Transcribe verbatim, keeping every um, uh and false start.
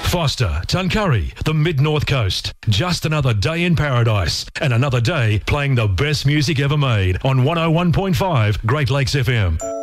Foster, Tuncurry, the Mid-North Coast. Just another day in paradise and another day playing the best music ever made on one oh one point five Great Lakes F M.